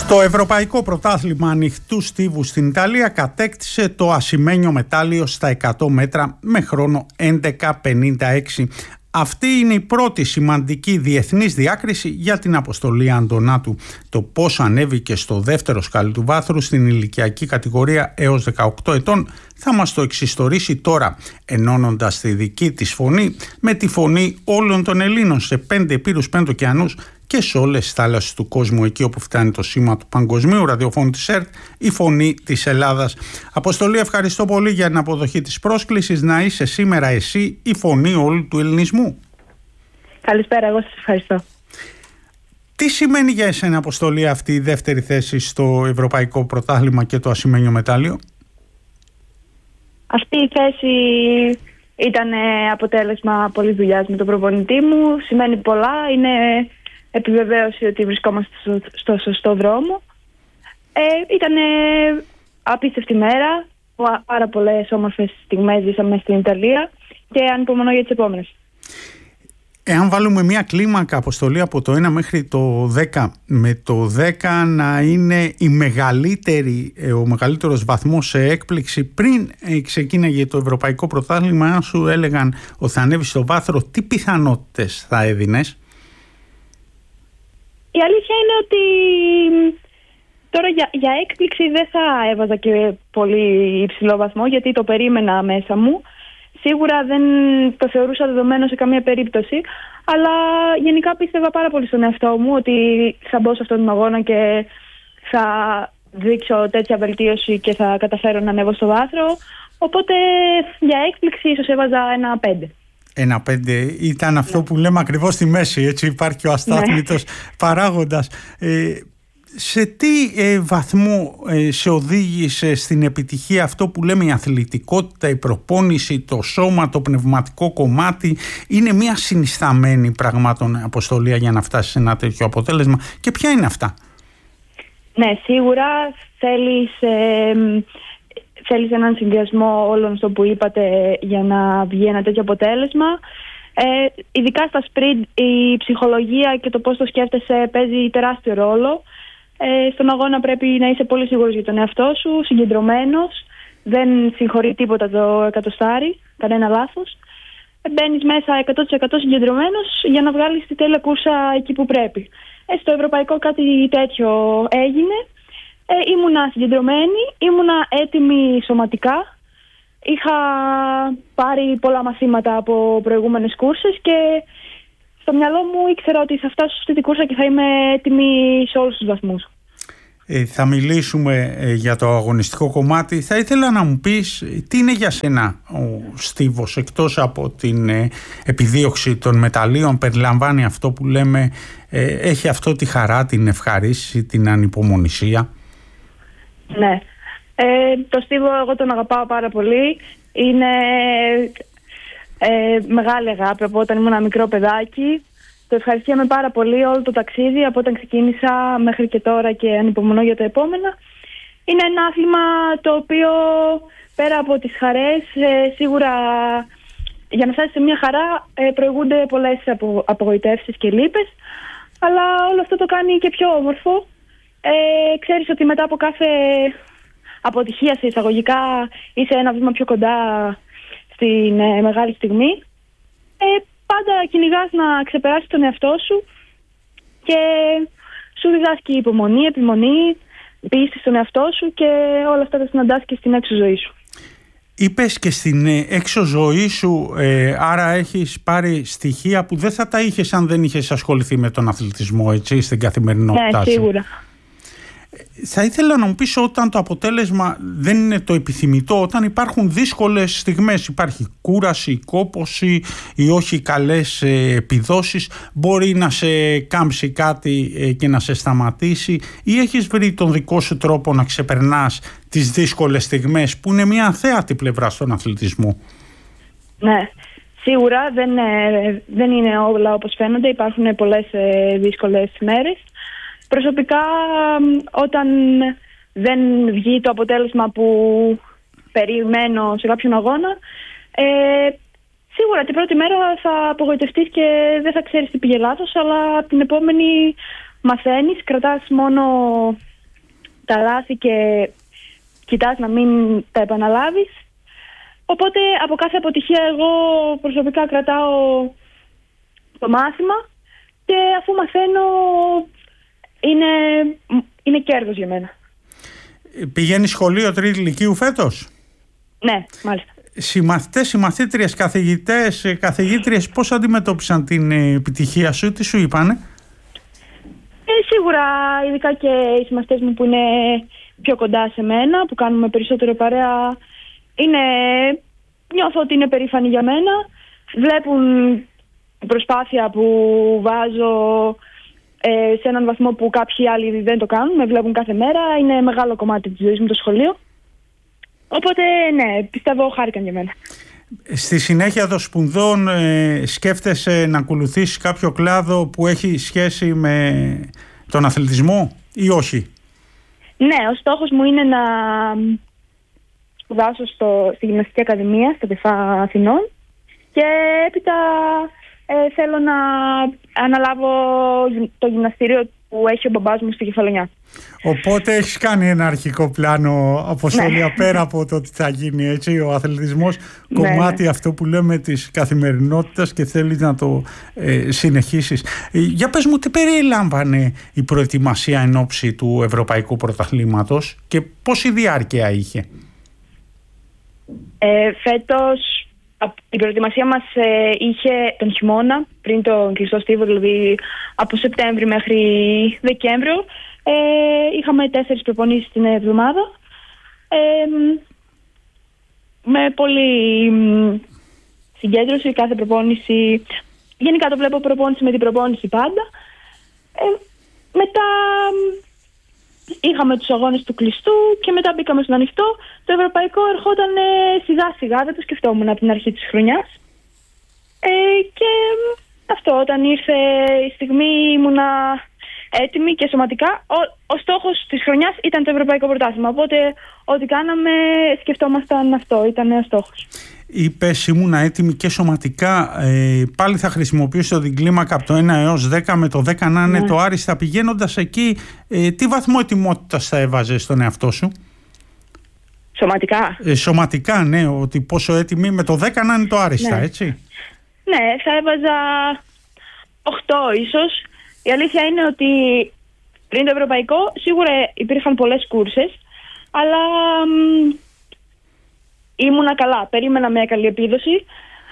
Το Ευρωπαϊκό Πρωτάθλημα Ανοιχτού Στίβου στην Ιταλία κατέκτησε το ασημένιο μετάλλιο στα 100 μέτρα με χρόνο 11:56. Αυτή είναι η πρώτη σημαντική διεθνής διάκριση για την Αποστολή Αντωνάτου. Το πώς ανέβηκε στο δεύτερο σκάλι του βάθρου στην ηλικιακή κατηγορία έως 18 ετών θα μας το εξιστορήσει τώρα, ενώνοντας τη δική της φωνή με τη φωνή όλων των Ελλήνων σε 5 ηπείρους, 5 ωκεανούς και σε όλες τις θάλασσες του κόσμου, εκεί όπου φτάνει το σήμα του Παγκοσμίου Ραδιοφώνου της ΕΡΤ, η φωνή της Ελλάδας. Αποστολή, ευχαριστώ πολύ για την αποδοχή της πρόσκλησης να είσαι σήμερα εσύ η φωνή όλου του ελληνισμού. Καλησπέρα, εγώ σας ευχαριστώ. Τι σημαίνει για εσένα, Αποστολή, αυτή η δεύτερη θέση στο Ευρωπαϊκό Πρωτάθλημα και το ασημένιο μετάλλιο? Αυτή η θέση ήταν αποτέλεσμα πολλής δουλειάς με τον προπονητή μου. Σημαίνει πολλά, είναι επιβεβαίωση ότι βρισκόμαστε στο σωστό δρόμο. Ήταν απίστευτη μέρα, πάρα πολλές όμορφες στιγμές ζήσαμε στην Ιταλία και ανυπομονώ για τις επόμενες. Εάν βάλουμε μια κλίμακα, Αποστολή, από το 1 μέχρι το 10, με το 10 να είναι ο μεγαλύτερος βαθμός σε έκπληξη πριν ξεκίναγε το Ευρωπαϊκό Πρωτάθλημα, αν σου έλεγαν ότι θα ανέβει στο βάθρο, τι πιθανότητες θα έδινες? Η αλήθεια είναι ότι τώρα για έκπληξη δεν θα έβαζα και πολύ υψηλό βαθμό, γιατί το περίμενα μέσα μου. Σίγουρα δεν το θεωρούσα δεδομένο σε καμία περίπτωση, αλλά γενικά πίστευα πάρα πολύ στον εαυτό μου ότι θα μπω σε αυτόν τον αγώνα και θα δείξω τέτοια βελτίωση και θα καταφέρω να ανέβω στο βάθρο. Οπότε για έκπληξη ίσως έβαζα ένα 5. Ένα 5 ήταν αυτό που λέμε ακριβώς στη μέση, έτσι υπάρχει ο αστάθμητος παράγοντας. Σε τι βαθμό σε οδήγησε στην επιτυχία αυτό που λέμε η αθλητικότητα, η προπόνηση, το σώμα, το πνευματικό κομμάτι? Είναι μια συνισταμένη πραγμάτων, Αποστολή, για να φτάσει σε ένα τέτοιο αποτέλεσμα, και ποια είναι αυτά? Ναι, σίγουρα θέλεις έναν συνδυασμό όλων στο που είπατε για να βγει ένα τέτοιο αποτέλεσμα. Ειδικά στα sprint η ψυχολογία και το πώς το σκέφτεσαι παίζει τεράστιο ρόλο. Στον αγώνα πρέπει να είσαι πολύ σίγουρος για τον εαυτό σου, συγκεντρωμένος, δεν συγχωρεί τίποτα το εκατοστάρι, κανένα λάθος. Μπαίνεις μέσα 100% συγκεντρωμένος για να βγάλεις τη τέλεια κούρσα εκεί που πρέπει. Στο ευρωπαϊκό κάτι τέτοιο έγινε. Ήμουνα συγκεντρωμένη, ήμουνα έτοιμη σωματικά. Είχα πάρει πολλά μαθήματα από προηγούμενες κούρσες και στο μυαλό μου ήξερα ότι θα φτάσω σε αυτή την κούρσα και θα είμαι έτοιμη σε όλους τους βαθμούς. Θα μιλήσουμε για το αγωνιστικό κομμάτι. Θα ήθελα να μου πεις τι είναι για σένα ο στίβος, εκτός από την επιδίωξη των μεταλλίων, περιλαμβάνει αυτό που λέμε, έχει αυτό τη χαρά, την ευχαρίστηση, την ανυπομονησία? Ναι, το στίβο εγώ τον αγαπάω πάρα πολύ. Είναι μεγάλη αγάπη από όταν ήμουν ένα μικρό παιδάκι. Το ευχαριστιέμαι πάρα πολύ όλο το ταξίδι από όταν ξεκίνησα μέχρι και τώρα και ανυπομονώ για τα επόμενα. Είναι ένα άθλημα το οποίο πέρα από τις χαρές, σίγουρα για να φτάσεις σε μια χαρά προηγούνται πολλές απογοητεύσεις και λύπες, αλλά όλο αυτό το κάνει και πιο όμορφο. Ξέρεις ότι μετά από κάθε αποτυχία σε εισαγωγικά είσαι ένα βήμα πιο κοντά στην μεγάλη στιγμή. Πάντα κυνηγάς να ξεπεράσεις τον εαυτό σου και σου διδάσκει υπομονή, επιμονή, πίστη στον εαυτό σου και όλα αυτά τα συναντάς και στην έξω ζωή σου. Είπες και στην έξω ζωή σου, άρα έχεις πάρει στοιχεία που δεν θα τα είχες αν δεν είχες ασχοληθεί με τον αθλητισμό, έτσι, στην καθημερινότητά σου. Ναι, σίγουρα. Θα ήθελα να μου πεις, όταν το αποτέλεσμα δεν είναι το επιθυμητό, όταν υπάρχουν δύσκολες στιγμές, υπάρχει κούραση, κόπωση ή όχι καλές επιδόσεις, μπορεί να σε κάμψει κάτι και να σε σταματήσει, ή έχεις βρει τον δικό σου τρόπο να ξεπερνάς τις δύσκολες στιγμές που είναι μια αθέατη πλευρά στον αθλητισμό? Ναι, σίγουρα δεν είναι όλα όπως φαίνονται, υπάρχουν πολλές δύσκολες μέρες. Προσωπικά, όταν δεν βγει το αποτέλεσμα που περιμένω σε κάποιον αγώνα, σίγουρα την πρώτη μέρα θα απογοητευτείς και δεν θα ξέρεις τι πήγε λάθος, αλλά την επόμενη μαθαίνεις, κρατάς μόνο τα λάθη και κοιτάς να μην τα επαναλάβεις. Οπότε από κάθε αποτυχία εγώ προσωπικά κρατάω το μάθημα και αφού μαθαίνω είναι κέρδος για μένα. Πηγαίνει σχολείο τρίτη λυκείου φέτος? Ναι, μάλιστα. Συμμαθητές, συμμαθήτριες, καθηγητές, καθηγήτριες πώς αντιμετώπισαν την επιτυχία σου, τι σου είπανε? Σίγουρα, ειδικά και οι συμμαθητές μου που είναι πιο κοντά σε μένα, που κάνουμε περισσότερο παρέα, νιώθω ότι είναι περήφανοι για μένα. Βλέπουν την προσπάθεια που βάζω σε έναν βαθμό που κάποιοι άλλοι δεν το κάνουν. Με βλέπουν κάθε μέρα. Είναι μεγάλο κομμάτι της ζωής μου το σχολείο. Οπότε, ναι, πιστεύω χάρηκαν για μένα. Στη συνέχεια των σπουδών σκέφτεσαι να ακολουθήσεις κάποιο κλάδο που έχει σχέση με τον αθλητισμό ή όχι? Ναι, ο στόχος μου είναι να σπουδάσω στη Γυμναστική Ακαδημία, στα ΤΕΦΑ Αθηνών, και έπειτα θέλω να αναλάβω το γυμναστήριο που έχει ο μπαμπάς μου στη Κεφαλονιά. Οπότε έχεις κάνει ένα αρχικό πλάνο, Αποστόλη, ναι. πέρα από το τι θα γίνει, έτσι, ο αθλητισμός, κομμάτι αυτό που λέμε της καθημερινότητας και θέλεις να το συνεχίσεις. Για πες μου, τι περιλάμβανε η προετοιμασία εν ώψη του Ευρωπαϊκού Πρωταθλήματος και πόση διάρκεια είχε? Φέτος η προετοιμασία μας είχε τον χειμώνα, πριν τον κλειστό στίβο, δηλαδή από Σεπτέμβρη μέχρι Δεκέμβριο. Είχαμε 4 προπονήσεις την εβδομάδα, με πολύ συγκέντρωση κάθε προπόνηση. Γενικά το βλέπω προπόνηση με την προπόνηση πάντα. Μετά είχαμε τους αγώνες του κλειστού και μετά μπήκαμε στον ανοιχτό. Το ευρωπαϊκό ερχόταν σιγά σιγά, δεν το σκεφτόμουν από την αρχή της χρονιάς. Και αυτό, όταν ήρθε η στιγμή ήμουνα έτοιμη και σωματικά. Ο στόχος της χρονιάς ήταν το ευρωπαϊκό πρωτάθλημα, οπότε ό,τι κάναμε σκεφτόμασταν αυτό, ήταν ο στόχος. Είπες ήμουνα έτοιμη και σωματικά. Πάλι θα χρησιμοποιήσω την κλίμακα από το 1 έως 10, με το 10 να είναι το άριστα. Πηγαίνοντας εκεί, τι βαθμό ετοιμότητας θα έβαζες στον εαυτό σου? Σωματικά. Σωματικά, ναι, ότι πόσο έτοιμη, με το 10 να είναι το άριστα, ναι. Έτσι. Ναι, θα έβαζα 8 ίσως. Η αλήθεια είναι ότι πριν το ευρωπαϊκό σίγουρα υπήρχαν πολλές κούρσες, αλλά ήμουνα καλά, περίμενα μια καλή επίδοση.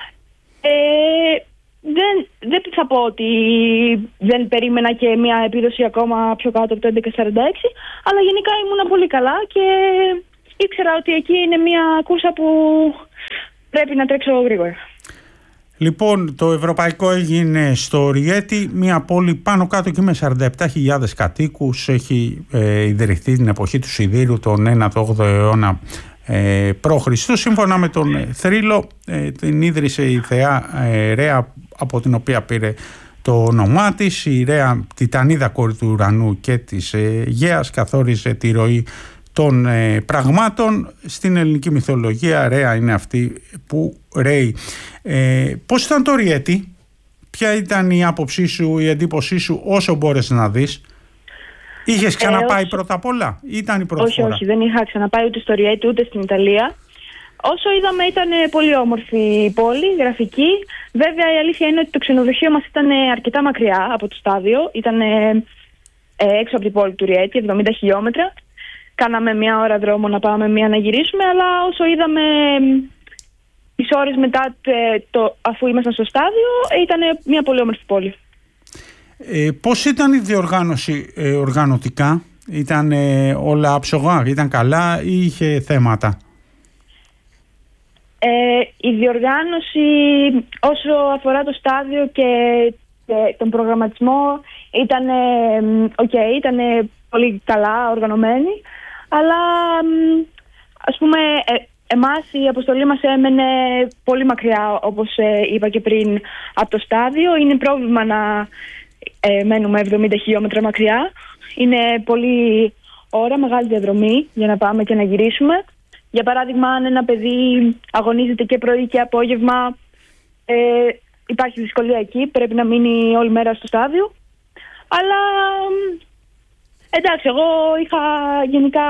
Δεν θα πω ότι δεν περίμενα και μια επίδοση ακόμα πιο κάτω από το 11.46, αλλά γενικά ήμουνα πολύ καλά και ήξερα ότι εκεί είναι μια κούρσα που πρέπει να τρέξω γρήγορα. Λοιπόν, το ευρωπαϊκό έγινε στο Οριέτη, μια πόλη πάνω κάτω και με 47.000 κατοίκους. Έχει ιδρυθεί την εποχή του Σιδήρου, τον 9ο-8ο αιώνα π.Χ. Σύμφωνα με τον Θρύλο, την ίδρυσε η θεά Ρέα, από την οποία πήρε το όνομά της. Η Ρέα, τιτανίδα κόρη του ουρανού και της Γαίας, καθόριζε τη ροή των πραγμάτων. Στην ελληνική μυθολογία Ρέα είναι αυτή που ρέει. Πώς ήταν το Οριέτη? Ποια ήταν η άποψή σου, η εντύπωσή σου όσο μπόρεσες να δεις? Είχες ξαναπάει πρώτα απ' όλα? Ήταν η πρώτη φορά? Όχι, δεν είχα ξαναπάει ούτε στο Οριέτη ούτε στην Ιταλία. Όσο είδαμε ήταν πολύ όμορφη η πόλη, γραφική. Βέβαια η αλήθεια είναι ότι το ξενοδοχείο μας ήταν αρκετά μακριά από το στάδιο. Ήταν έξω από την πόλη του Οριέτη, 70 χιλιόμετρα. Κάναμε μια ώρα δρόμο να πάμε, μια να γυρίσουμε, αλλά όσο είδαμε τις ώρες μετά αφού ήμασταν στο στάδιο, ήταν μια πολύ όμορφη πόλη. Πώς ήταν η διοργάνωση οργανωτικά? Ήταν όλα άψογα, ήταν καλά ή είχε θέματα? Η διοργάνωση όσο αφορά το στάδιο και τον προγραμματισμό ήταν ήταν πολύ καλά οργανωμένη, αλλά ας πούμε εμάς η αποστολή μας έμενε πολύ μακριά, όπως είπα και πριν, από το στάδιο. Είναι πρόβλημα να μένουμε 70 χιλιόμετρα μακριά. Είναι πολύ ώρα, μεγάλη διαδρομή για να πάμε και να γυρίσουμε. Για παράδειγμα, αν ένα παιδί αγωνίζεται και πρωί και απόγευμα, υπάρχει δυσκολία εκεί, πρέπει να μείνει όλη μέρα στο στάδιο. Αλλά Εντάξει, εγώ είχα γενικά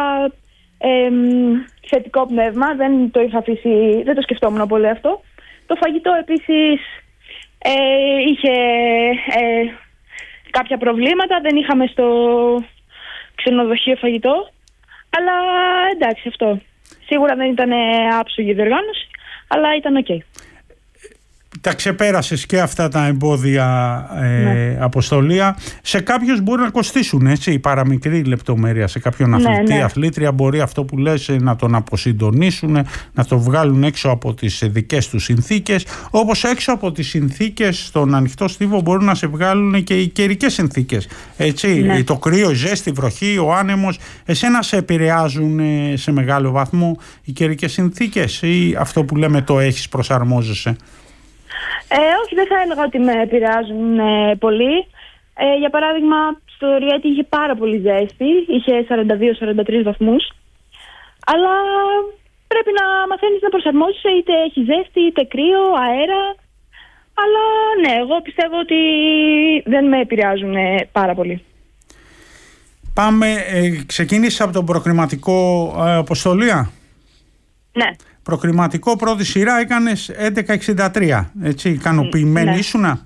θετικό πνεύμα, δεν το είχα αφήσει, δεν το σκεφτόμουν πολύ αυτό. Το φαγητό επίσης είχε κάποια προβλήματα, δεν είχαμε στο ξενοδοχείο φαγητό, αλλά εντάξει αυτό. Σίγουρα δεν ήταν άψογη διοργάνωση, αλλά ήταν ok. Τα ξεπέρασες και αυτά τα εμπόδια, Αποστολία. Σε κάποιους μπορεί να κοστίσουν, έτσι, η παραμικρή λεπτομέρεια. Σε κάποιον αθλητή, αθλήτρια μπορεί αυτό που λες να τον αποσυντονίσουν, να τον βγάλουν έξω από τις δικές τους συνθήκες, όπως έξω από τις συνθήκες στον ανοιχτό στίβο μπορούν να σε βγάλουν και οι καιρικές συνθήκες, έτσι, το κρύο, η ζέστη, η βροχή, ο άνεμος. Εσένα σε επηρεάζουν σε μεγάλο βαθμό οι καιρικές συνθήκες ή αυτό που λέμε το έχεις, προσαρμόζεσαι? Όχι, δεν θα έλεγα ότι με επηρεάζουν πολύ. Για παράδειγμα, στο Ριέτη είχε πάρα πολύ ζέστη, είχε 42-43 βαθμούς. Αλλά πρέπει να μαθαίνεις να προσαρμόζεσαι, είτε έχει ζέστη, είτε κρύο, αέρα. Αλλά ναι, εγώ πιστεύω ότι δεν με επηρεάζουν πάρα πολύ. Πάμε, ξεκίνησε από τον προκριματικό, Αποστολία. Ναι. Προκριματικό πρώτη σειρά έκανες 11.63, έτσι, ικανοποιημένη ήσουνα?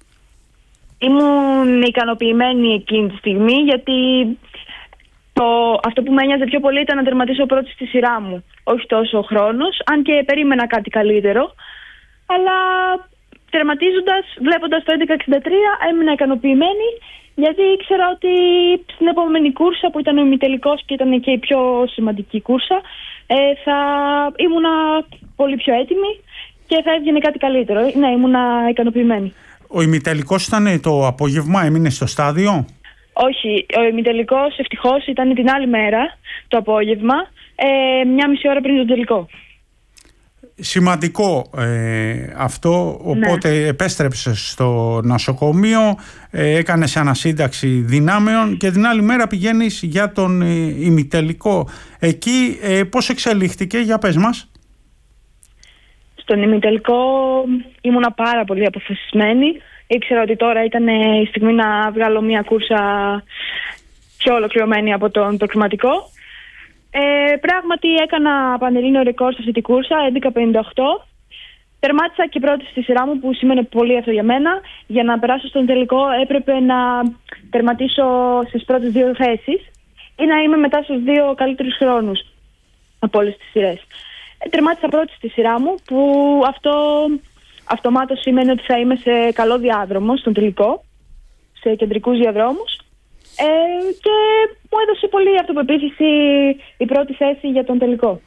Ήμουν ικανοποιημένη εκείνη τη στιγμή, γιατί αυτό που με ένοιαζε πιο πολύ ήταν να τερματίσω πρώτη στη σειρά μου, όχι τόσο ο χρόνος, αν και περίμενα κάτι καλύτερο, αλλά τερματίζοντας, βλέποντας το 11.63 έμεινα ικανοποιημένη, γιατί ήξερα ότι στην επόμενη κούρσα που ήταν ο ημιτελικός και ήταν και η πιο σημαντική κούρσα, θα ήμουνα πολύ πιο έτοιμη και θα έβγαινε κάτι καλύτερο. Ναι, ήμουνα ικανοποιημένη. Ο ημιτελικός ήταν το απόγευμα, έμεινε στο στάδιο? Όχι, ο ημιτελικός ευτυχώς ήταν την άλλη μέρα, το απόγευμα, μια μισή ώρα πριν τον τελικό. Σημαντικό αυτό, οπότε επέστρεψες στο νοσοκομείο, έκανες ανασύνταξη δυνάμεων και την άλλη μέρα πηγαίνεις για τον ημιτελικό. Εκεί πώς εξελίχθηκε, για πες μας? Στον ημιτελικό ήμουνα πάρα πολύ αποφασισμένη. Ήξερα ότι τώρα ήταν η στιγμή να βγάλω μια κούρσα πιο ολοκληρωμένη από τον προκριματικό. Πράγματι έκανα πανελλήνιο ρεκόρ σε αυτή την κούρσα, 11.58. Τερμάτισα και πρώτη στη σειρά μου, που σημαίνει πολύ αυτό για μένα. Για να περάσω στον τελικό έπρεπε να τερματίσω στις πρώτες δύο θέσεις ή να είμαι μετά στους δύο καλύτερους χρόνους από όλες τις σειρές. Τερμάτισα πρώτη στη σειρά μου, που αυτό αυτομάτως σημαίνει ότι θα είμαι σε καλό διάδρομο στον τελικό, σε κεντρικούς διαδρόμους. Και μου έδωσε πολύ αυτοπεποίθηση η πρώτη θέση για τον τελικό.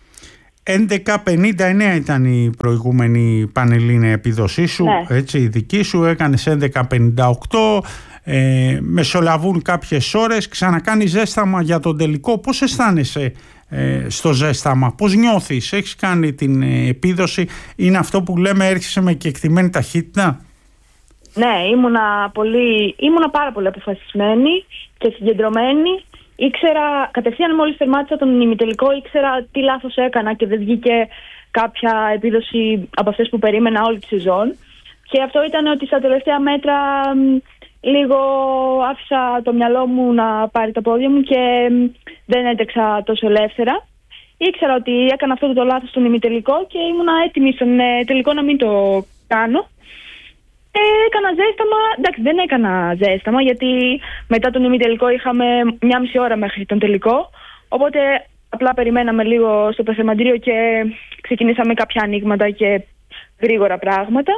11.59 ήταν η προηγούμενη πανελλήνια επίδοσή σου, έτσι, η δική σου. Έκανες 11.58, μεσολαβούν κάποιες ώρες, ξανακάνεις ζέσταμα για τον τελικό. Πώς αισθάνεσαι στο ζέσταμα, πώς νιώθεις, έχεις κάνει την επίδοση, είναι αυτό που λέμε έρχεσαι με κεκτημένη ταχύτητα? Ναι, ήμουνα πάρα πολύ αποφασισμένη και συγκεντρωμένη. Ήξερα, κατευθείαν μόλις τερμάτισα τον ημιτελικό, ήξερα τι λάθος έκανα και δεν βγήκε κάποια επίδοση από αυτές που περίμενα όλη τη σεζόν. Και αυτό ήταν ότι στα τελευταία μέτρα λίγο άφησα το μυαλό μου να πάρει τα πόδια μου και δεν έτρεξα τόσο ελεύθερα. Ήξερα ότι έκανα αυτό το λάθος στον ημιτελικό και ήμουνα έτοιμη στον τελικό να μην το κάνω. Έκανα ζέσταμα, εντάξει, δεν έκανα ζέσταμα γιατί μετά τον ημιτελικό είχαμε μια μισή ώρα μέχρι τον τελικό, οπότε απλά περιμέναμε λίγο στο πεθεμαντήριο και ξεκινήσαμε κάποια ανοίγματα και γρήγορα πράγματα.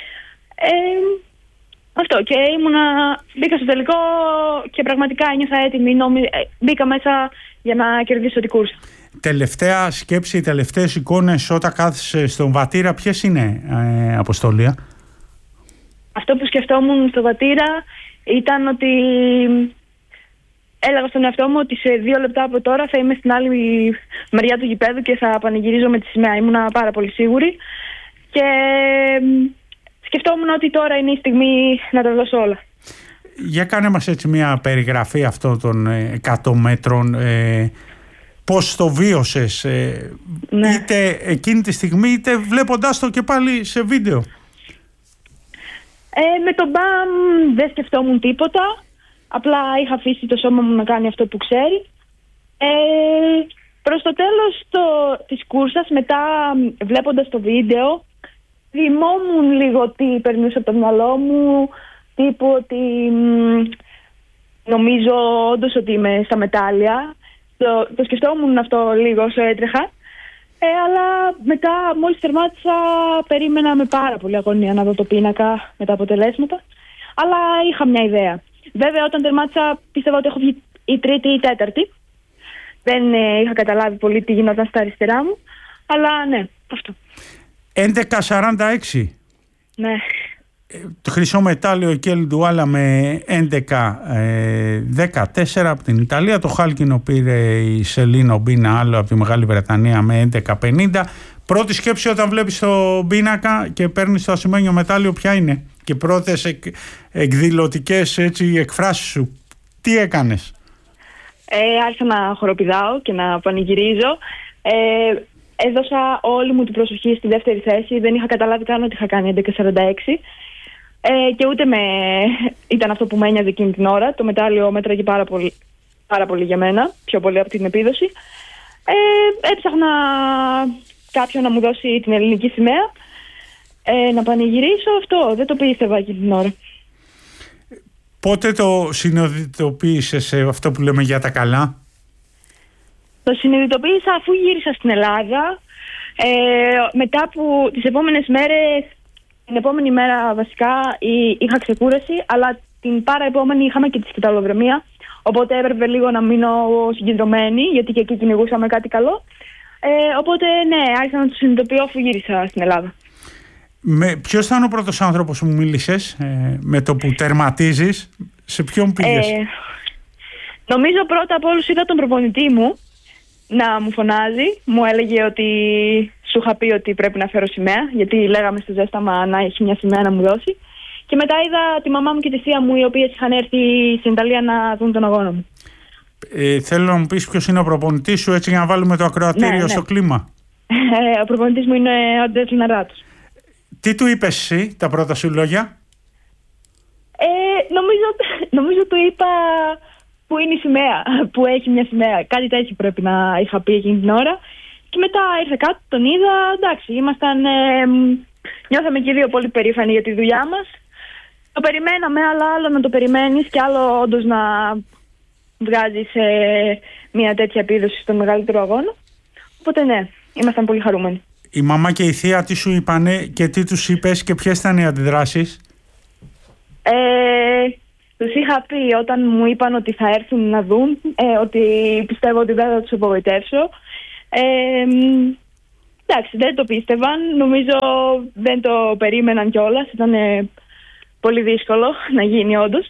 Αυτό, και μπήκα στο τελικό και πραγματικά ένιωθα έτοιμη, μπήκα μέσα για να κερδίσω την κούρσα. Τελευταία σκέψη, οι τελευταίες εικόνες όταν κάθεσαι στον βατήρα, ποιες είναι, Αποστολία? Αυτό που σκεφτόμουν στο βατήρα ήταν ότι έλεγα στον εαυτό μου ότι σε 2 λεπτά από τώρα θα είμαι στην άλλη μεριά του γηπέδου και θα πανηγυρίζω με τη σημαία. Ήμουνα πάρα πολύ σίγουρη και σκεφτόμουν ότι τώρα είναι η στιγμή να τα δώσω όλα. Για κάνε μας έτσι μια περιγραφή αυτών των 100 μέτρων. Πώς το βίωσες, είτε εκείνη τη στιγμή είτε βλέποντάς το και πάλι σε βίντεο? Με τον μπαμ δεν σκεφτόμουν τίποτα. Απλά είχα αφήσει το σώμα μου να κάνει αυτό που ξέρει. Προς το τέλος της κούρσας, μετά βλέποντας το βίντεο, θυμόμουν λίγο τι περνούσε από το μυαλό μου, τύπου ότι νομίζω όντως ότι είμαι στα μετάλλια. Το σκεφτόμουν αυτό λίγο όσο έτρεχα. Αλλά μετά, μόλις τερμάτισα, περίμενα με πάρα πολύ αγωνία να δω το πίνακα με τα αποτελέσματα. Αλλά είχα μια ιδέα. Βέβαια, όταν τερμάτισα, πίστευα ότι έχω βγει η τρίτη ή η τέταρτη. Δεν είχα καταλάβει πολύ τι γινόταν στα αριστερά μου. Αλλά ναι, αυτό. 11.46. Ναι. Το χρυσό μετάλλιο η Κέλη Ντουάλα με 11.14 από την Ιταλία. Το χάλκινο πήρε η Σελίνα Ομπίνα, άλλο από τη Μεγάλη Βρετανία, με 11.50. Πρώτη σκέψη όταν βλέπεις το πίνακα και παίρνεις το ασημένιο μετάλλιο, ποια είναι? Και πρώτες εκδηλωτικές εκφράσεις σου, τι έκανες? Άρχισα να χοροπηδάω και να πανηγυρίζω. Έδωσα όλη μου την προσοχή στη δεύτερη θέση. Δεν είχα καταλάβει καν ότι είχα κάνει 11.46. Και ούτε ήταν αυτό που με ένοιαζε εκείνη την ώρα. Το μετάλλιο μέτραγε πάρα πολύ για μένα, πιο πολύ από την επίδοση. Έψαχνα κάποιον να μου δώσει την ελληνική σημαία, να πανηγυρίσω. Αυτό δεν το πίστευα εκείνη την ώρα. Πότε το συνειδητοποίησες αυτό που λέμε για τα καλά? Το συνειδητοποίησα αφού γύρισα στην Ελλάδα. Μετά που τις επόμενες μέρες, την επόμενη μέρα βασικά είχα ξεκούραση, αλλά την παραεπόμενη είχαμε και τη σκηταλοδρομία. Οπότε έπρεπε λίγο να μείνω συγκεντρωμένη, γιατί και εκεί κυνηγούσαμε κάτι καλό. Οπότε ναι, άρχισα να το συνειδητοποιώ αφού γύρισα στην Ελλάδα. Ποιος ήταν ο πρώτος άνθρωπος που μίλησες με το που τερματίζεις? Σε ποιον πήγες? Νομίζω πρώτα από όλους είδα τον προπονητή μου να μου φωνάζει. Μου έλεγε ότι σου είχα πει ότι πρέπει να φέρω σημαία, γιατί λέγαμε στο ζέσταμα να έχει μια σημαία να μου δώσει. Και μετά είδα τη μαμά μου και τη θεία μου, οι οποίες είχαν έρθει στην Ιταλία να δουν τον αγώνα μου. Θέλω να μου πεις ποιος είναι ο προπονητής σου, έτσι για να βάλουμε το ακροατήριο στο κλίμα. Ο προπονητής μου είναι ο Αντρέας Λιναράτος. Τι του είπες εσύ, τα πρώτα σου λόγια? Νομίζω του είπα που είναι η σημαία, που έχει μια σημαία. Κάτι τέτοιο πρέπει να είχα πει εκείνη την ώρα. Και μετά ήρθε κάτω, τον είδα, εντάξει, νιώθαμε και οι δύο πολύ περήφανοι για τη δουλειά μας. Το περιμέναμε, αλλά άλλο να το περιμένεις και άλλο όντως να βγάζεις μια τέτοια επίδοση στον μεγαλύτερο αγώνα. Οπότε ναι, ήμασταν πολύ χαρούμενοι. Η μαμά και η θεία τι σου είπανε και τι τους είπες και ποιες ήταν οι αντιδράσεις? Τους είχα πει όταν μου είπαν ότι θα έρθουν να δουν, ότι πιστεύω ότι δεν θα τους απογοητεύσω. Εντάξει, δεν το πίστευαν, νομίζω δεν το περίμεναν κιόλας, ήταν πολύ δύσκολο να γίνει όντως.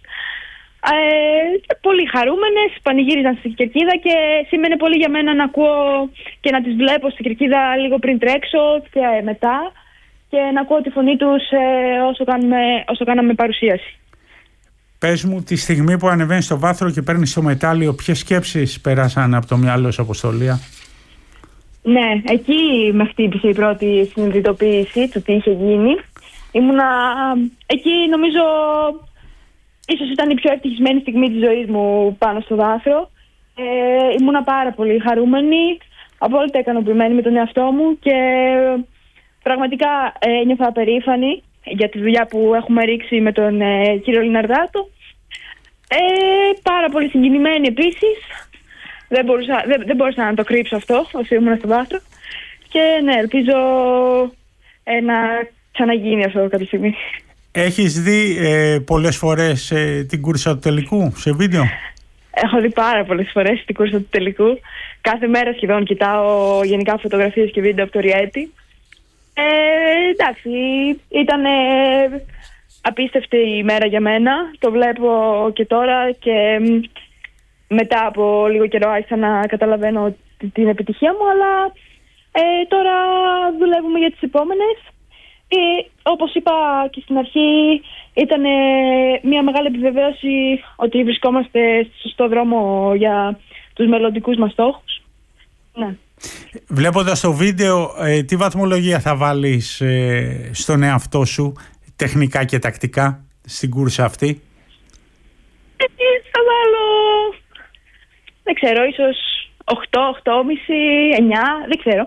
Πολύ χαρούμενες, πανηγύριζαν στην κερκίδα και σήμαινε πολύ για μένα να ακούω και να τις βλέπω στην κερκίδα λίγο πριν τρέξω και μετά και να ακούω τη φωνή τους όσο κάναμε παρουσίαση. Πες μου, τη στιγμή που ανεβαίνεις στο βάθρο και παίρνεις το μετάλλιο, ποιες σκέψεις πέρασαν από το μυαλό σου, Αποστολία? Ναι, εκεί με χτύπησε η πρώτη συνειδητοποίηση του τι είχε γίνει. Εκεί νομίζω ίσως ήταν η πιο ευτυχισμένη στιγμή της ζωής μου πάνω στο βάθρο. Ήμουνα πάρα πολύ χαρούμενη, απόλυτα ικανοποιημένη με τον εαυτό μου και πραγματικά ένιωθα περήφανη για τη δουλειά που έχουμε ρίξει με τον κύριο Λιναρδάτο. Πάρα πολύ συγκινημένη επίσης. Δεν μπορούσα να το κρύψω αυτό όσο ήμουν στο βάθρο. Και ναι, ελπίζω να ξαναγίνει αυτό κάποια στιγμή. Έχεις δει πολλές φορές την κούρσα του τελικού σε βίντεο? Έχω δει πάρα πολλές φορές την κούρσα του τελικού. Κάθε μέρα σχεδόν κοιτάω γενικά φωτογραφίες και βίντεο από το Ριέτη. Εντάξει, ήταν απίστευτη η μέρα για μένα. Το βλέπω και τώρα και μετά από λίγο καιρό άρχισα να καταλαβαίνω την επιτυχία μου, αλλά τώρα δουλεύουμε για τις επόμενες. Όπως είπα και στην αρχή, ήταν μια μεγάλη επιβεβαίωση ότι βρισκόμαστε στο σωστό δρόμο για τους μελλοντικούς μας στόχους. Ναι. Βλέποντας το βίντεο, τι βαθμολογία θα βάλεις στον εαυτό σου, τεχνικά και τακτικά, στην κούρσα αυτή? Θα βάλω, δεν ξέρω, ίσως 8, 8,5, 9, δεν ξέρω.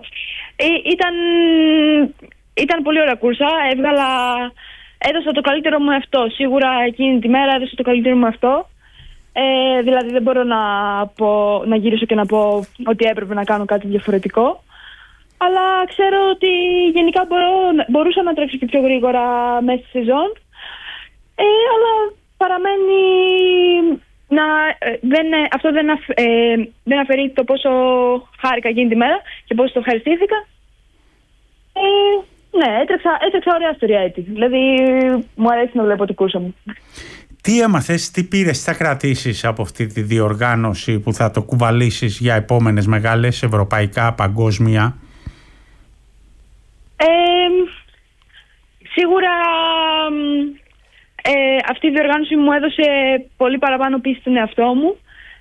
Ήταν πολύ ωραία κούρσα, έδωσα το καλύτερο μου εαυτό. Σίγουρα εκείνη τη μέρα έδωσα το καλύτερο μου εαυτό. Δηλαδή δεν μπορώ να γυρίσω και να πω ότι έπρεπε να κάνω κάτι διαφορετικό. Αλλά ξέρω ότι γενικά μπορούσα να τρέξω και πιο γρήγορα μέσα στη σεζόν. Αλλά παραμένει αυτό δεν αφαιρεί το πόσο χάρηκα εκείνη τη μέρα και πόσο το ευχαριστήθηκα. Ναι, έτρεξα ωραία στο Ριέτη. Δηλαδή μου αρέσει να βλέπω την κούρσα μου. Τι έμαθες, τι πήρες, τι θα κρατήσεις από αυτή τη διοργάνωση που θα το κουβαλήσεις για επόμενες μεγάλες, ευρωπαϊκά, παγκόσμια? Σίγουρα αυτή η διοργάνωση μου έδωσε πολύ παραπάνω πίστη στον εαυτό μου.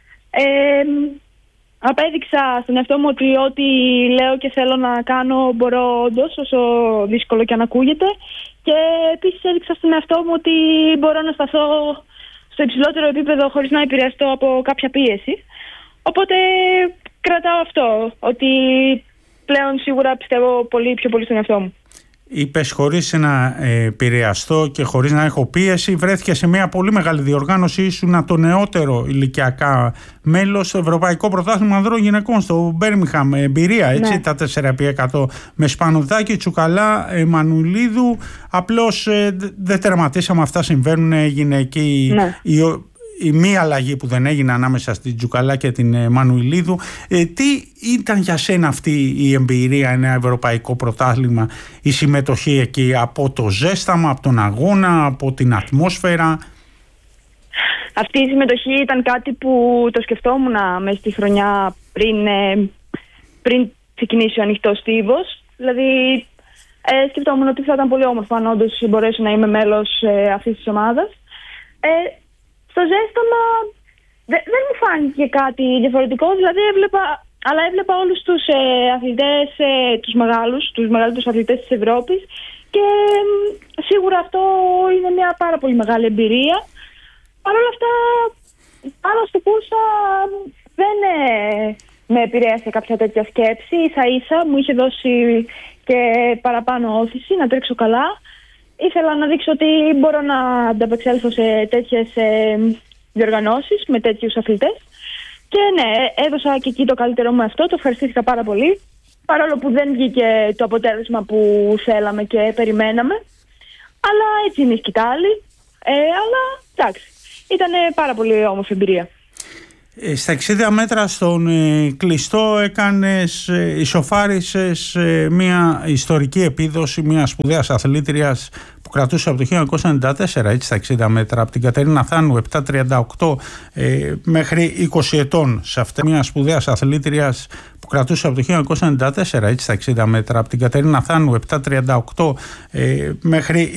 Απέδειξα στον εαυτό μου ότι ό,τι λέω και θέλω να κάνω μπορώ όντως, όσο δύσκολο και αν ακούγεται. Και επίσης έδειξα στον εαυτό μου ότι μπορώ να σταθώ στο υψηλότερο επίπεδο χωρίς να επηρεαστώ από κάποια πίεση. Οπότε κρατάω αυτό, ότι πλέον σίγουρα πιστεύω πολύ πιο πολύ στον εαυτό μου. Είπες χωρίς να επηρεαστώ και χωρίς να έχω πίεση, βρέθηκε σε μια πολύ μεγάλη διοργάνωση, ήσουν το νεότερο ηλικιακά μέλος στο Ευρωπαϊκό Πρωτάθλημα Ανδρών Γυναικών στο Μπέρμιγχαμ. Εμπειρία, έτσι, ναι. Τα 4x100 με Σπανουδάκη, Τσουκαλά, Μανουηλίδου. Απλώς δεν τερματίσαμε, αυτά συμβαίνουν, έγινε εκεί η μία αλλαγή που δεν έγινε ανάμεσα στην Τσουκαλά και την Μανουηλίδου. Τι ήταν για σένα αυτή η εμπειρία, ένα ευρωπαϊκό πρωτάθλημα, η συμμετοχή εκεί, από το ζέσταμα, από τον αγώνα, από την ατμόσφαιρα? Αυτή η συμμετοχή ήταν κάτι που το σκεφτόμουν μέσα στη χρονιά πριν ξεκινήσει ο ανοιχτός στίβος. Δηλαδή σκεφτόμουν ότι θα ήταν πολύ όμορφο αν όντως μπορέσω να είμαι μέλος αυτής της ομάδας. Στο ζέσταμα δεν μου φάνηκε κάτι διαφορετικό, δηλαδή έβλεπα όλους τους αθλητές, τους μεγαλύτερους αθλητές της Ευρώπης, και σίγουρα αυτό είναι μια πάρα πολύ μεγάλη εμπειρία. Παρ' όλα αυτά, πάνω στην κούρσα δεν με επηρέασε κάποια τέτοια σκέψη. Ίσα-ίσα μου είχε δώσει και παραπάνω όθηση να τρέξω καλά. Ήθελα να δείξω ότι μπορώ να ανταπεξέλθω σε τέτοιες διοργανώσεις με τέτοιους αθλητές. Και ναι, έδωσα και εκεί το καλύτερό μου αυτό, το ευχαριστήθηκα πάρα πολύ. Παρόλο που δεν βγήκε το αποτέλεσμα που θέλαμε και περιμέναμε. Αλλά έτσι είναι η σκητάλη. Αλλά εντάξει, ήταν πάρα πολύ όμορφη εμπειρία. Στα 60 μέτρα στον κλειστό ισοφάρισες μια ιστορική επίδοση μια σπουδαίας αθλήτριας που κρατούσε από το 1994, έτσι, στα 60 μέτρα, από την Κατερίνα Θάνου, 7.38 μέχρι 20 ετών. Σε αυτή μια σπουδαίας αθλήτριας που κρατούσε από το 1994, έτσι, στα 60 μέτρα, από την Κατερίνα Θάνου, 7.38 μέχρι